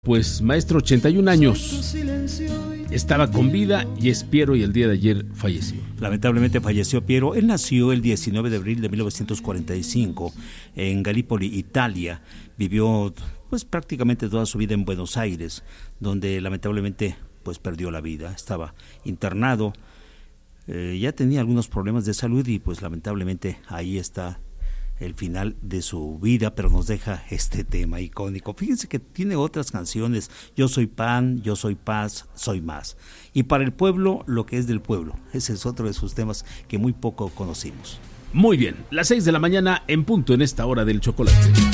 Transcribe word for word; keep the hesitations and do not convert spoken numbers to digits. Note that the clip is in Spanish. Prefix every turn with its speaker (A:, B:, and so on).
A: Pues maestro, ochenta y un años, estaba con vida y es Piero y el día de ayer falleció.
B: Lamentablemente falleció Piero. Él nació el diecinueve de abril de mil novecientos cuarenta y cinco en Gallipoli, Italia. Vivió pues prácticamente toda su vida en Buenos Aires, donde lamentablemente pues perdió la vida. Estaba internado, eh, ya tenía algunos problemas de salud y pues lamentablemente ahí está el final de su vida, pero nos deja este tema icónico. Fíjense que tiene otras canciones: Yo soy pan, yo soy paz, soy más. Y para el pueblo, lo que es del pueblo. Ese es otro de sus temas que muy poco conocimos.
A: Muy bien, las seis de la mañana en punto en esta hora del chocolate.